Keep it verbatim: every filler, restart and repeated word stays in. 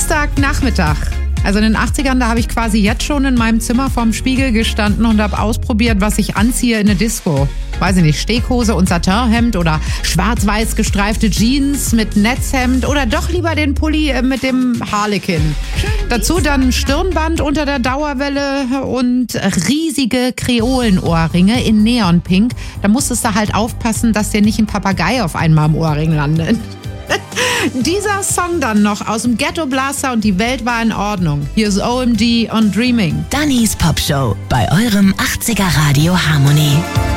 Dienstagnachmittag. Also in den achtzigern, da habe ich quasi jetzt schon in meinem Zimmer vorm Spiegel gestanden und habe ausprobiert, was ich anziehe in eine Disco. Weiß ich nicht, Steakhose und Satinhemd oder schwarz-weiß gestreifte Jeans mit Netzhemd oder doch lieber den Pulli mit dem Harlekin. Dazu dann ein Stirnband unter der Dauerwelle und riesige Kreolenohrringe in Neonpink. Da musstest du halt aufpassen, dass dir nicht ein Papagei auf einmal im Ohrring landet. Dieser Song dann noch aus dem Ghetto Blaster und die Welt war in Ordnung. Hier ist O M D und Dreaming. Dannys Popshow bei eurem achtziger Radio Harmonie.